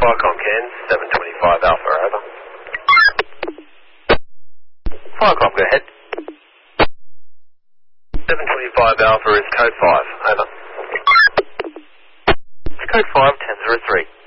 Firecom Cairns, 725 Alpha, over. Firecom, go ahead. 725 Alpha is code 5, over. It's code 5, 1003.